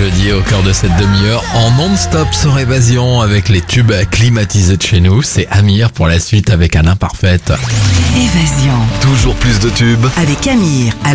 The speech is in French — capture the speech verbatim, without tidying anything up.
jeudi au cœur de cette demi-heure en non-stop sur Évasion avec les tubes climatisés de chez nous. C'est Amir pour la suite avec un imparfaite. Évasion Toujours plus de tubes. avec Amir.